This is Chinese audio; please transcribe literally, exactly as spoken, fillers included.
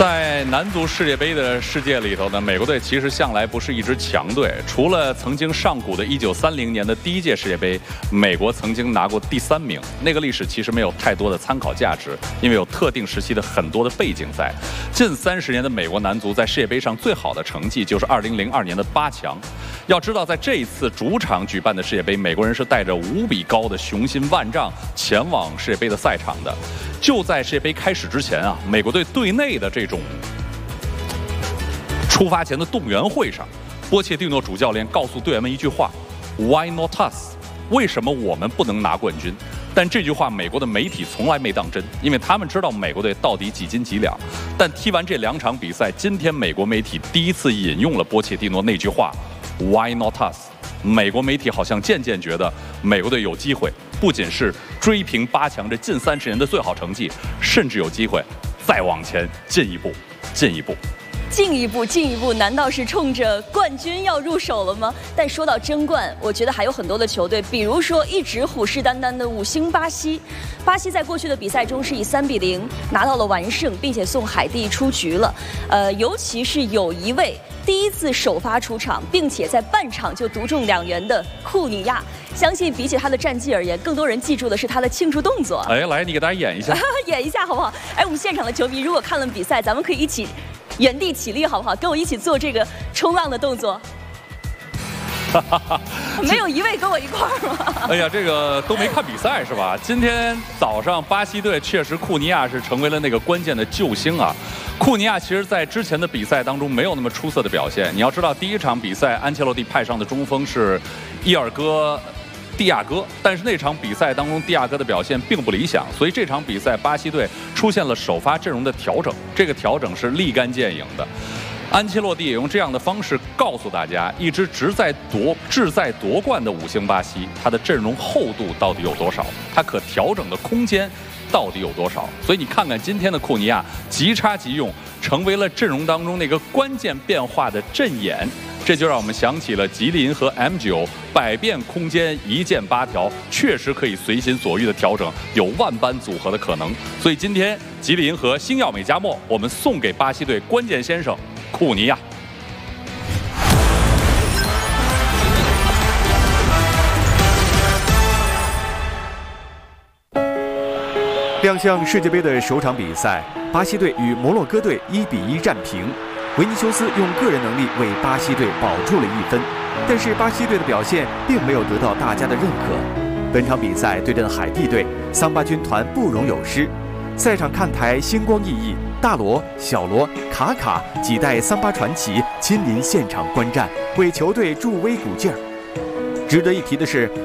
在男足世界杯的世界里头呢，美国队其实向来不是一支强队。除了曾经上古的一九三零年的第一届世界杯，美国曾经拿过第三名，那个历史其实没有太多的参考价值，因为有特定时期的很多的背景在。近三十年的美国男足在世界杯上最好的成绩就是二零零二年的八强。要知道，在这一次主场举办的世界杯，美国人是带着无比高的雄心万丈前往世界杯的赛场的。就在世界杯开始之前啊，美国队队内的这种出发前的动员会上，波切蒂诺主教练告诉队员们一句话 ：“Why not us？” 为什么我们不能拿冠军？但这句话美国的媒体从来没当真，因为他们知道美国队到底几斤几两。但踢完这两场比赛，今天美国媒体第一次引用了波切蒂诺那句话 ：“Why not us？” 美国媒体好像渐渐觉得美国队有机会，不仅是追平八强这近三十年的最好成绩，甚至有机会再往前进一步，进一步。 进一步，进一步，难道是冲着冠军要入手了吗？但说到争冠，我觉得还有很多的球队，比如说一直虎视眈眈的五星巴西。巴西在过去的比赛中是以三比零拿到了完胜，并且送海地出局了。呃，尤其是有一位第一次首发出场，并且在半场就独中两元的库尼亚，相信比起他的战绩而言，更多人记住的是他的庆祝动作。 哎，来，你给大家演一下， 演一下好不好？哎，我们现场的球迷如果看了比赛，咱们可以一起原地起立好不好？跟我一起做这个冲浪的动作。没有一位跟我一块儿吗？ 哎呀，这个都没看比赛是吧？今天早上巴西队确实库尼亚是成为了那个关键的救星啊。库尼亚其实在之前的比赛当中没有那么出色的表现。你要知道，第一场比赛安切洛蒂派上的中锋是伊尔戈蒂亚戈，但是那场比赛当中蒂亚戈的表现并不理想，所以这场比赛巴西队出现了首发阵容的调整，这个调整是立竿见影的。安切洛蒂也用这样的方式告诉大家，一支志在夺志在夺冠的五星巴西，它的阵容厚度到底有多少？它可调整的空间到底有多少？所以你看看今天的库尼亚，即插即用，成为了阵容当中那个关键变化的阵眼。这就让我们想起了吉林和 M 九，百变空间一键八条，确实可以随心所欲的调整，有万般组合的可能。所以今天吉林和星耀美加墨，我们送给巴西队关键先生库尼亚。 亮相世界杯的首场比赛，巴西队与摩洛哥队一比一战平。维尼修斯用个人能力为巴西队保住了一分，但是巴西队的表现并没有得到大家的认可。本场比赛对阵海地队，桑巴军团不容有失。赛场看台星光熠熠，大罗、小罗、卡卡几代桑巴传奇亲临现场观战，为球队助威鼓劲儿。值得一提的是，